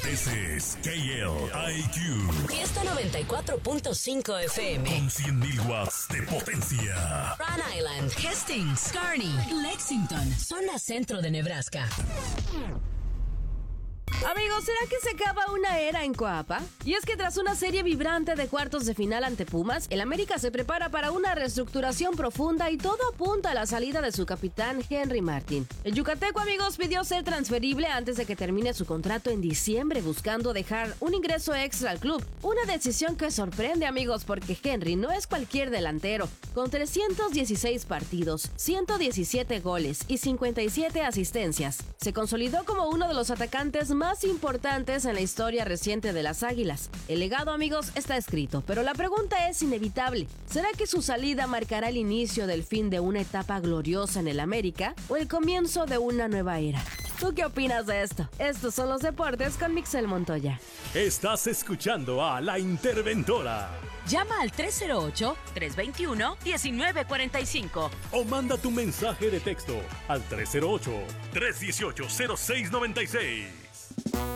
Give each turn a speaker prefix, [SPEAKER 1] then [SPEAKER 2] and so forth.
[SPEAKER 1] Ese es KLIQ.
[SPEAKER 2] Fiesta 94.5 FM.
[SPEAKER 1] Con 100.000 watts de potencia.
[SPEAKER 2] Rhode Island, Hastings, Kearney, Lexington, zona centro de Nebraska.
[SPEAKER 3] Amigos, ¿será que se acaba una era en Coapa? Y es que tras una serie vibrante de cuartos de final ante Pumas, el América se prepara para una reestructuración profunda y todo apunta a la salida de su capitán Henry Martin. El yucateco, amigos, pidió ser transferible antes de que termine su contrato en diciembre, buscando dejar un ingreso extra al club. Una decisión que sorprende, amigos, porque Henry no es cualquier delantero. Con 316 partidos, 117 goles y 57 asistencias, se consolidó como uno de los atacantes más importantes en la historia reciente de las Águilas. El legado, amigos, está escrito, pero la pregunta es inevitable. ¿Será que su salida marcará el inicio del fin de una etapa gloriosa en el América o el comienzo de una nueva era? ¿Tú qué opinas de esto? Estos son los deportes con Mixel Montoya.
[SPEAKER 1] Estás escuchando a La Interventora.
[SPEAKER 2] Llama al 308-321-1945
[SPEAKER 1] O manda tu mensaje de texto al 308-318-0696.